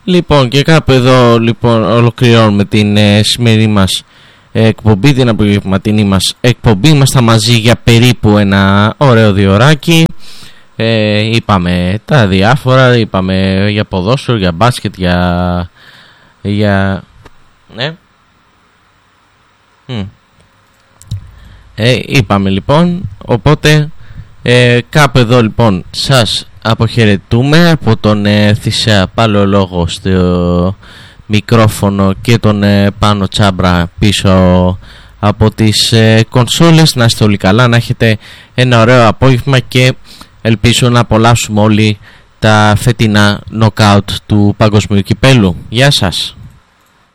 Λοιπόν, και κάπου εδώ λοιπόν ολοκληρώνουμε την σημερινή μας εκπομπή, την απογευματινή μας εκπομπή. Ήμασταν μαζί για περίπου ένα ωραίο διωράκι. Είπαμε τα διάφορα, είπαμε για ποδόσφαιρο, για μπάσκετ, ναι. Είπαμε λοιπόν, οπότε κάπου εδώ λοιπόν σας αποχαιρετούμε από τον Θησέα Παλαιολόγο στο μικρόφωνο και τον Πάνο Τσάμπρα πίσω από τις κονσόλες. Να είστε όλοι καλά, να έχετε ένα ωραίο απόγευμα και ελπίζω να απολαύσουμε όλοι τα φετινά νοκάουτ του Παγκοσμίου Κυπέλλου. Γεια σας.